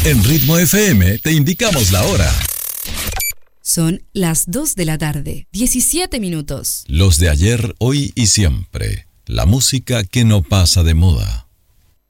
En Ritmo FM te indicamos la hora. Son las 2 de la tarde, 17 minutos. Los de ayer, hoy y siempre. La música que no pasa de moda.